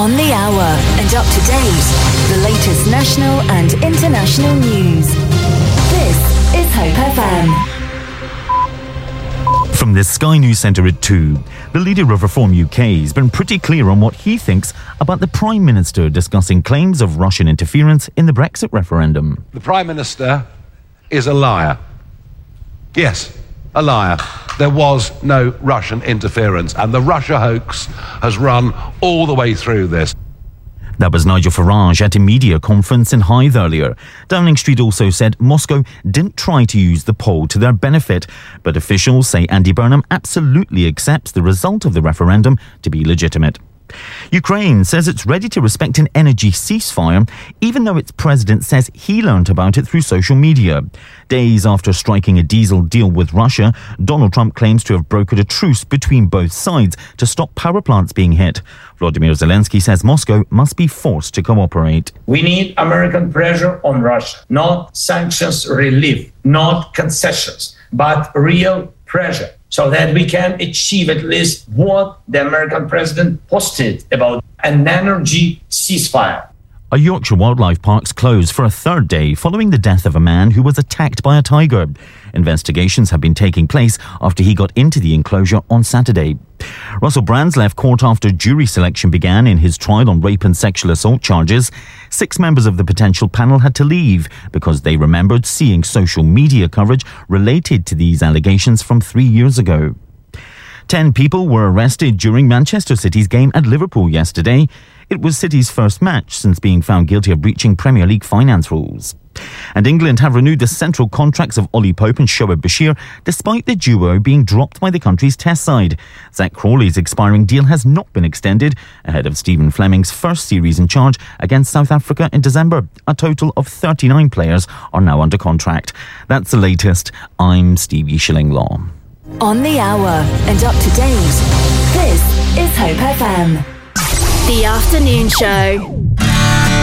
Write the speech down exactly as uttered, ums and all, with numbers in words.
On the hour and up to date, the latest national and international news. This is Hope F M. From the Sky News Centre at two, the leader of Reform U K has been pretty clear on what he thinks about the Prime Minister discussing claims of Russian interference in the Brexit referendum. The Prime Minister is a liar. Yes, a liar. There was no Russian interference, and the Russia hoax has run all the way through this. That was Nigel Farage at a media conference in Hythe earlier. Downing Street also said Moscow didn't try to use the poll to their benefit, but officials say Andy Burnham absolutely accepts the result of the referendum to be legitimate. Ukraine says it's ready to respect an energy ceasefire, even though its president says he learnt about it through social media. Days after striking a diesel deal with Russia, Donald Trump claims to have brokered a truce between both sides to stop power plants being hit. Volodymyr Zelensky says Moscow must be forced to cooperate. We need American pressure on Russia, not sanctions relief, not concessions, but real pressure, so that we can achieve at least what the American president posted about an energy ceasefire. A Yorkshire Wildlife Park's closed for a third day following the death of a man who was attacked by a tiger. Investigations have been taking place after he got into the enclosure on Saturday. Russell Brand's left court after jury selection began in his trial on rape and sexual assault charges. Six members of the potential panel had to leave because they remembered seeing social media coverage related to these allegations from three years ago. Ten people were arrested during Manchester City's game at Liverpool yesterday. It was City's first match since being found guilty of breaching Premier League finance rules. And England have renewed the central contracts of Ollie Pope and Shoaib Bashir, despite the duo being dropped by the country's test side. Zach Crawley's expiring deal has not been extended, ahead of Stephen Fleming's first series in charge against South Africa in December. A total of thirty-nine players are now under contract. That's the latest. I'm Stevie Shillinglaw. On the hour and up to date, this is Hope F M. The Afternoon Show.